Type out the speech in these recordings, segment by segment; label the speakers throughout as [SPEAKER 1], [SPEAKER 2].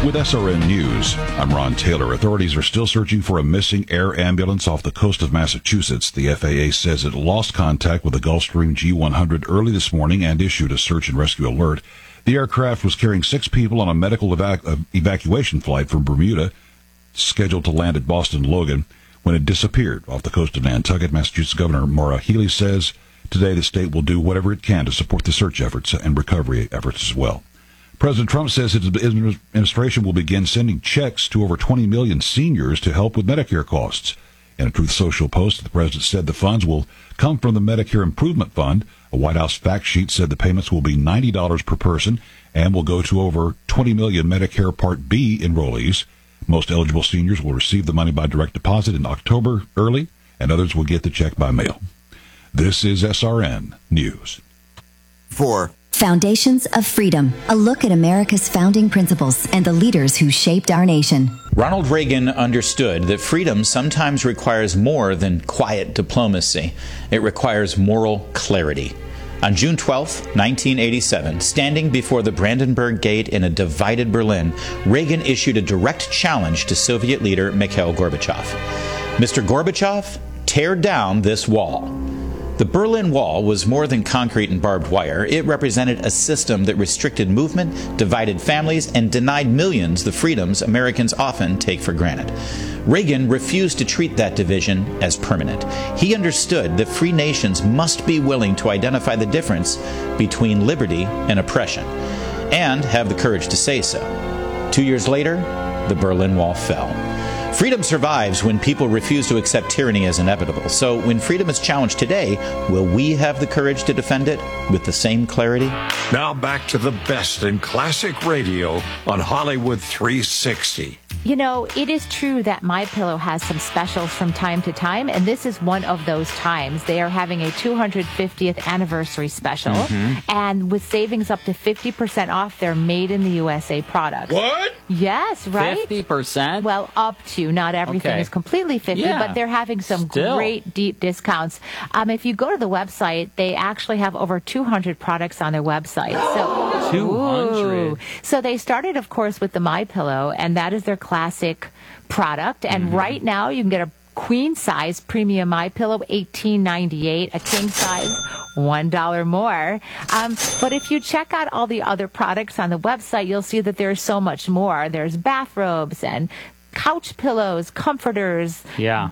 [SPEAKER 1] With SRN News, I'm Ron Taylor. Authorities are still searching for a missing air ambulance off the coast of Massachusetts. The FAA says it lost contact with the Gulfstream G100 early this morning and issued a search and rescue alert. The aircraft was carrying 6 people on a medical evacuation flight from Bermuda, scheduled to land at Boston Logan, when it disappeared off the coast of Nantucket. Massachusetts Governor Maura Healey says today the state will do whatever it can to support the search efforts and recovery efforts as well. President Trump says his administration will begin sending checks to over 20 million seniors to help with Medicare costs. In a Truth Social post, the president said the funds will come from the Medicare Improvement Fund. A White House fact sheet said the payments will be $90 per person and will go to over 20 million Medicare Part B enrollees. Most eligible seniors will receive the money by direct deposit in October early, and others will get the check by mail. This is SRN News.
[SPEAKER 2] For
[SPEAKER 3] Foundations of Freedom, a look at America's founding principles and the leaders who shaped our nation.
[SPEAKER 4] Ronald Reagan understood that freedom sometimes requires more than quiet diplomacy. It requires moral clarity. On June 12, 1987, standing before the Brandenburg Gate in a divided Berlin, Reagan issued a direct challenge to Soviet leader Mikhail Gorbachev. Mr. Gorbachev, tear down this wall. The Berlin Wall was more than concrete and barbed wire. It represented a system that restricted movement, divided families, and denied millions the freedoms Americans often take for granted. Reagan refused to treat that division as permanent. He understood that free nations must be willing to identify the difference between liberty and oppression, and have the courage to say so. 2 years later, the Berlin Wall fell. Freedom survives when people refuse to accept tyranny as inevitable. So when freedom is challenged today, will we have the courage to defend it with the same clarity?
[SPEAKER 5] Now back to the best in classic radio on Hollywood 360.
[SPEAKER 6] You know, it is true that MyPillow has some specials from time to time, and this is one of those times. They are having a 250th anniversary special, and with savings up to 50% off their made-in-the-USA products.
[SPEAKER 7] What?
[SPEAKER 6] Yes, right?
[SPEAKER 7] 50%?
[SPEAKER 6] Well, up to. Not everything is completely 50, but they're having some great deep discounts. If you go to the website, they actually have over 200 products on their website. So
[SPEAKER 7] 200?
[SPEAKER 6] So they started, of course, with the MyPillow, and that is their classic product. And right now, you can get a queen size premium MyPillow, $18.98, a king size, $1 more. But if you check out all the other products on the website, you'll see that there's so much more. There's bathrobes and couch pillows, comforters,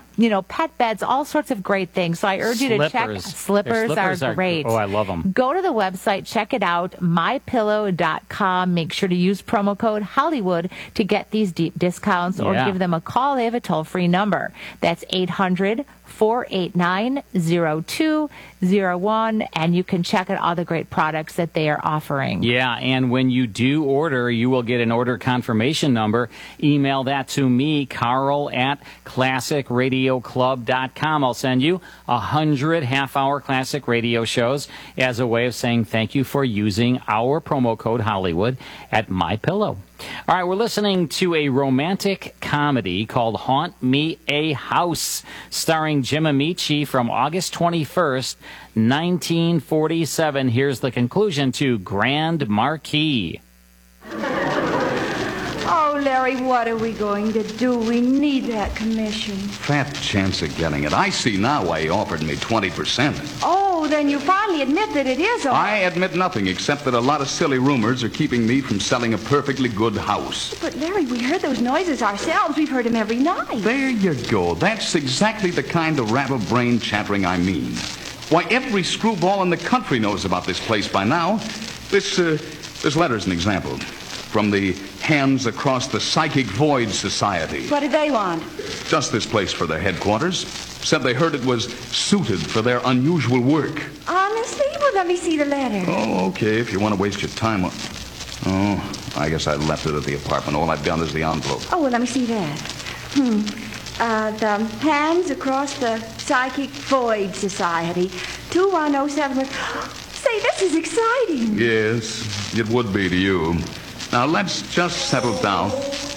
[SPEAKER 6] pet beds, all sorts of great things. So I urge you to check. Slippers are great.
[SPEAKER 7] Oh, I love them.
[SPEAKER 6] Go to the website, check it out, mypillow.com. Make sure to use promo code Hollywood to get these deep discounts, or give them a call. They have a toll-free number. That's 800-489-0201, and you can check out all the great products that they are offering.
[SPEAKER 7] Yeah, and when you do order, you will get an order confirmation number. Email that to me, Carl at classicradioclub.com. I'll send you 100 half-hour classic radio shows as a way of saying thank you for using our promo code Hollywood at MyPillow. All right, we're listening to a romantic comedy called Haunt Me a House, starring Jim Amici, from August 21st, 1947. Here's the conclusion to Grand Marquis.
[SPEAKER 8] Oh, Larry, what are we going to do? We need that commission.
[SPEAKER 9] Fat chance of getting it. I see now why he offered me 20%.
[SPEAKER 8] Oh, then you finally admit that it is all...
[SPEAKER 9] I admit nothing except that a lot of silly rumors are keeping me from selling a perfectly good house.
[SPEAKER 8] But, Larry, we heard those noises ourselves. We've heard them every night.
[SPEAKER 9] There you go. That's exactly the kind of rattle-brained chattering I mean. Why, every screwball in the country knows about this place by now. This letter's an example. From the Hands Across the Psychic Void Society.
[SPEAKER 8] What did they want?
[SPEAKER 9] Just this place for their headquarters. Said they heard it was suited for their unusual work.
[SPEAKER 8] Honestly? Well, let me see the letter.
[SPEAKER 9] Oh, okay, if you want to waste your time. Oh, I guess I left it at the apartment. All I've done is the envelope.
[SPEAKER 8] Oh, well, let me see that. The Hands Across the Psychic Void Society. 2107. Say, this is exciting.
[SPEAKER 9] Yes, it would be to you. Now, let's just settle down.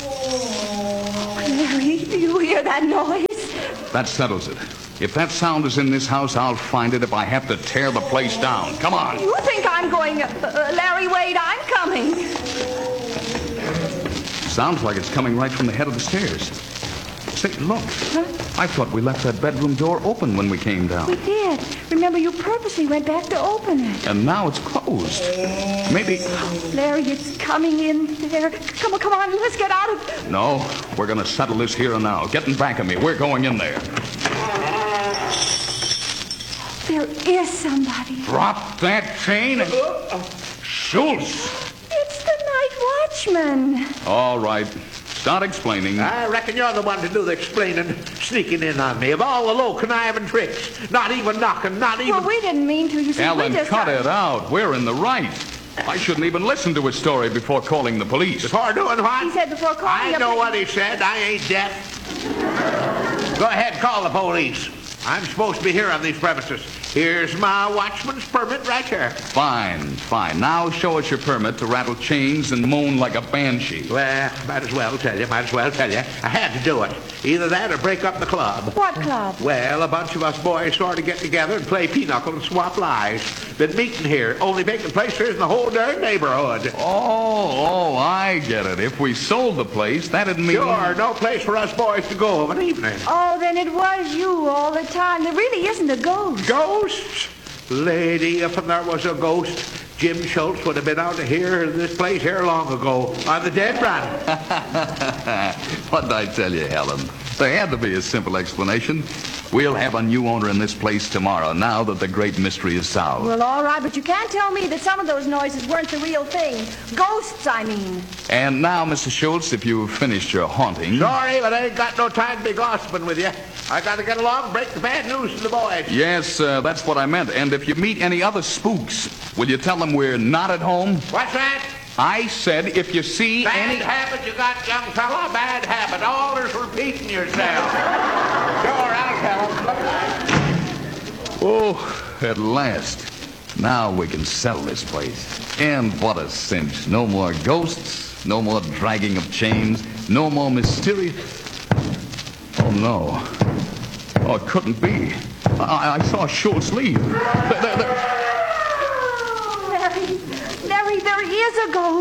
[SPEAKER 8] Larry, do you hear that noise?
[SPEAKER 9] That settles it. If that sound is in this house, I'll find it if I have to tear the place down. Come on.
[SPEAKER 8] You think I'm going... Larry, wait, I'm coming.
[SPEAKER 9] Sounds like it's coming right from the head of the stairs. Say, look.
[SPEAKER 8] Huh?
[SPEAKER 9] I thought we left that bedroom door open when we came down.
[SPEAKER 8] We did. Remember, you purposely went back to open it.
[SPEAKER 9] And now it's closed. Maybe...
[SPEAKER 8] Larry, it's coming in there. Come on, let's get out of...
[SPEAKER 9] No, we're going to settle this here and now. Getting back of me. We're going in there.
[SPEAKER 8] There is somebody.
[SPEAKER 9] Drop that chain and... Schultz!
[SPEAKER 8] It's the night watchman.
[SPEAKER 9] All right. Start explaining.
[SPEAKER 2] I reckon you're the one to do the explaining, sneaking in on me. Of all the low conniving tricks, not even knocking, not even...
[SPEAKER 8] Well, we didn't mean to. You see,
[SPEAKER 9] Ellen,
[SPEAKER 8] we just...
[SPEAKER 9] cut it out. We're in the right. I shouldn't even listen to his story before calling the police.
[SPEAKER 2] Before doing what?
[SPEAKER 8] He said before calling...
[SPEAKER 2] I know what he said. I ain't deaf. Go ahead, call the police. I'm supposed to be here on these premises. Here's my watchman's permit right here.
[SPEAKER 9] Fine. Now show us your permit to rattle chains and moan like a banshee.
[SPEAKER 2] Well, might as well tell you. I had to do it. Either that or break up the club.
[SPEAKER 8] What club?
[SPEAKER 2] Well, a bunch of us boys sort of get together and play pinochle and swap lies. Been meeting here, only making place here in the whole darn neighborhood.
[SPEAKER 9] Oh, I get it. If we sold the place, that'd mean...
[SPEAKER 2] Sure, no place for us boys to go of an evening.
[SPEAKER 8] Oh, then it was you all the time. There really isn't a ghost.
[SPEAKER 2] Ghosts? Lady, if there was a ghost, Jim Schultz would have been out of here, this place here long ago, on the dead run.
[SPEAKER 9] What did I tell you, Helen? There had to be a simple explanation. We'll have a new owner in this place tomorrow, now that the great mystery is solved.
[SPEAKER 8] Well, all right, but you can't tell me that some of those noises weren't the real thing. Ghosts, I mean.
[SPEAKER 9] And now, Mr. Schultz, if you've finished your haunting...
[SPEAKER 2] Sorry, but I ain't got no time to be gossiping with you. I got to get along and break the bad news to the boys.
[SPEAKER 9] Yes, that's what I meant. And if you meet any other spooks, will you tell them we're not at home?
[SPEAKER 2] What's that?
[SPEAKER 9] I said if you see any...
[SPEAKER 2] Bad habit you got, young fella, bad habit. Always repeating yourself. Sure, I'll tell them.
[SPEAKER 9] Oh, at last. Now we can settle this place. And what a cinch. No more ghosts, no more dragging of chains, no more mysterious... Oh, no. Oh, it couldn't be. I saw Schultz leave.
[SPEAKER 8] Larry, there is a ghost.